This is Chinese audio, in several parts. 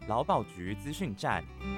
劳保局资讯站。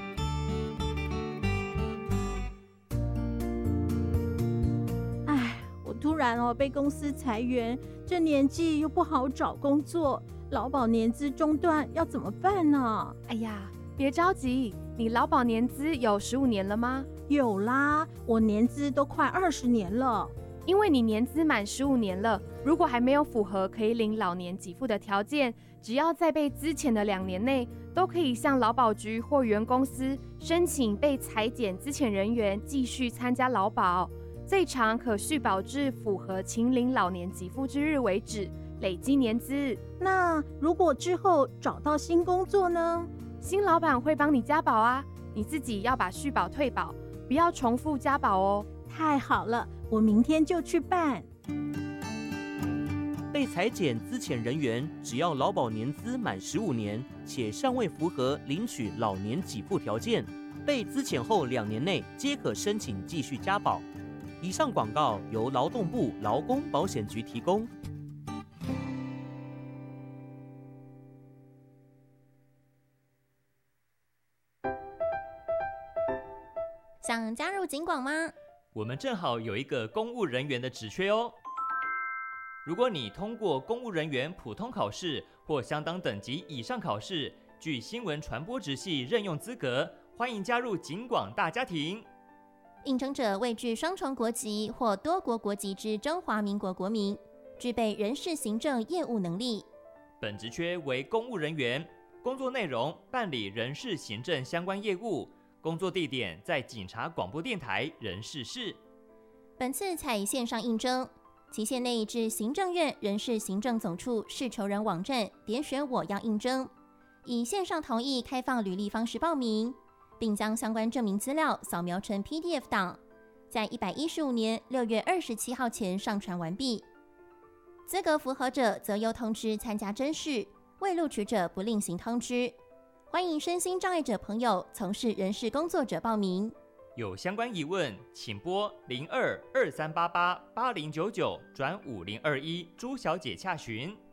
我突然被公司裁员，这年纪又不好找工作，劳保年资中断要怎么办呢？ 哎呀，别着急，你劳保年资有15年了吗？ 有啦，我年资都快20年了。 因为你年资满15年了，如果还没有符合可以领老年给付的条件，只要在被资遣的2年内，都可以向劳保局或原公司申请被裁减资遣人员继续参加劳保，最长可续保至符合请领老年给付之日为止，累积年资。 那如果之后找到新工作呢？ 新老板会帮你加保啊，你自己要把续保退保，不要重复加保哦。 太好了，我明天就去办。 被裁减资遣人员，只要劳保年资满15年，且尚未符合领取老年给付条件，被资遣后2年内皆可申请继续加保。以上广告由劳动部劳工保险局提供。 想加入警广吗？ 我们正好有一个公务人员的职缺哦。如果你通过公务人员普通考试或相当等级以上考试，具新闻传播职系任用资格，欢迎加入警广大家庭。 应征者为具双重国籍或多国国籍之中华民国国民，具备人事行政业务能力。 本职缺为公务人员，工作内容办理人事行政相关业务，工作地点在警察广播电台人事室。 本次采线上应征，期限内至行政院人事行政总处事求人网站点选我要应征，以线上同意开放履历方式报名，并将相关证明资料扫描成 PDF 档，在115年6月27号前上传完毕。资格符合者则由通知参加甄试，未录取者不另行通知。欢迎身心障碍者朋友从事人事工作者报名。 有相关疑问，请拨02-2388-8099转5021朱小姐洽询。